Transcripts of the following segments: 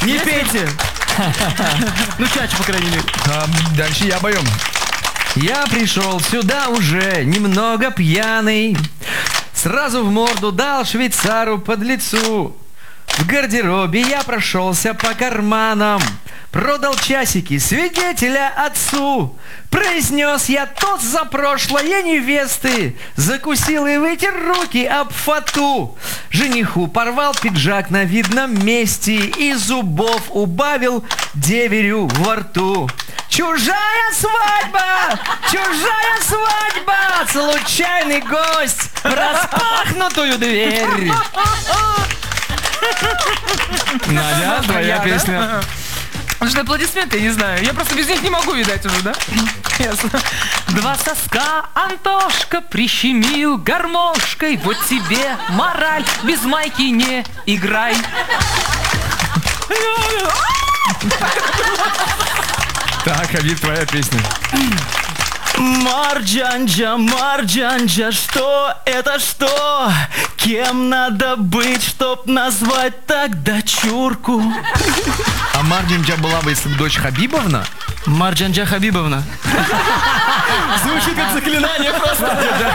Не пейте. Ну, чаще, по крайней мере. Дальше я пою. Я пришел сюда уже немного пьяный. Сразу в морду дал швейцару под лицу. В гардеробе я прошелся по карманам. Продал часики свидетеля отцу. Произнес я тост за прошлое невесты. Закусил и вытер руки об фату. Жениху порвал пиджак на видном месте и зубов убавил деверю во рту. Чужая свадьба! Чужая свадьба! Случайный гость в распахнутую дверь. Надя, твоя песня. Нужны аплодисменты, я не знаю. Я просто без них не могу, видать, уже, да? Ясно. Два соска Антошка прищемил гармошкой. Вот тебе мораль, без майки не играй. Так, Хабиб, твоя песня. Марджанджа, Марджанджа, что это что? Кем надо быть, чтоб назвать так дочурку? А Марджанджа была бы, если бы дочь Хабибовна? Марджанджа Хабибовна. Звучит как заклинание просто.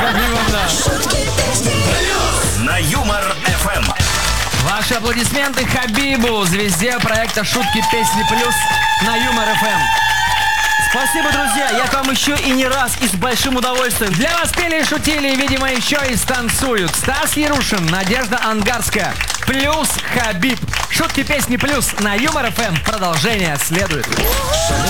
На Юмор ФМ. Ваши аплодисменты Хабибу, звезде проекта «Шутки, песни плюс» на Юмор ФМ. Спасибо, друзья, я к вам еще и не раз, и с большим удовольствием. Для вас пели и шутили, видимо, еще и станцуют Стас Ярушин, Надежда Ангарская, плюс Хабиб. Шутки, песни плюс на Юмор ФМ. Продолжение следует.